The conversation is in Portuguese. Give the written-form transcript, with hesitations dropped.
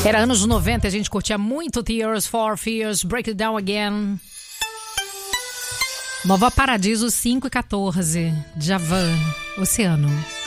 Era anos 90, a gente curtia muito Tears for Fears, Break It Down Again. Nova Paradiso 5 e 14, Djavan, Oceano.